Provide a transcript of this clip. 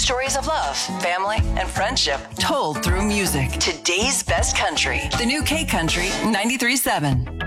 Stories of love, family, and friendship told through music. Today's best country. The new K Country 93.7.